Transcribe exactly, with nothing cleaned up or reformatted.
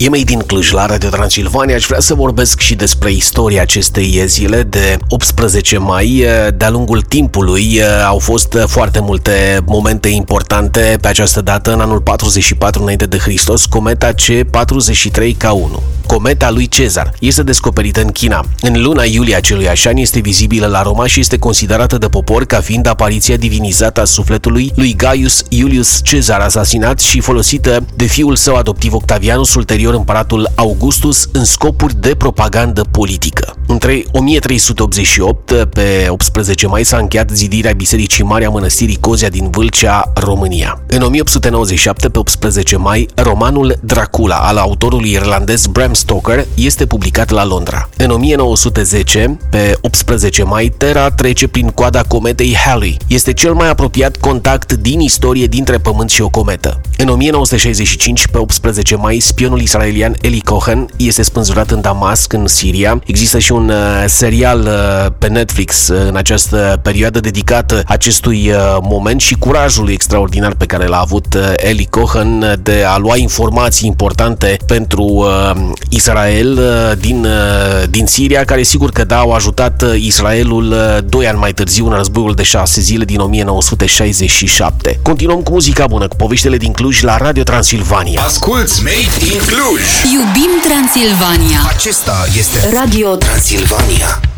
E Made in Cluj la Radio Transilvania. Aș vrea să vorbesc și despre istoria acestei zile de optsprezece mai. De-a lungul timpului au fost foarte multe momente importante pe această dată. În anul patruzeci și patru înainte de Hristos, cometa C patruzeci și trei K unu, cometa lui Cezar, este descoperită în China. În luna iulie aceluiași an este vizibilă la Roma și este considerată de popor ca fiind apariția divinizată a sufletului lui Gaius Iulius Cezar, asasinat și folosită de fiul său adoptiv Octavianus, ulterior împăratul Augustus, în scopuri de propagandă politică. Între o mie trei sute optzeci și opt, pe optsprezece mai, s-a încheiat zidirea Bisericii Mari a Mănăstirii Cozia din Vâlcea, România. În o mie opt sute nouăzeci și șapte, pe optsprezece mai, romanul Dracula al autorului irlandez Bram Stoker este publicat la Londra. În o mie nouă sute zece, pe optsprezece mai, Terra trece prin coada cometei Halley. Este cel mai apropiat contact din istorie dintre Pământ și o cometă. În o mie nouă sute șaizeci și cinci, pe optsprezece mai, spionul israelian Eli Cohen este spânzurat în Damasc, în Siria. Există și un uh, serial uh, pe Netflix uh, în această perioadă dedicată acestui uh, moment și curajului extraordinar pe care l-a avut uh, Eli Cohen de a lua informații importante pentru uh, Israel uh, din, uh, din Siria, care sigur că da, au ajutat uh, Israelul uh, doi ani mai târziu în războiul de șase zile din o mie nouă sute șaizeci și șapte. Continuăm cu muzica bună, cu poveștile din Cluj la Radio Transilvania. Asculți Made in Cluj! Iubim Transilvania! Acesta este Radio Transilvania.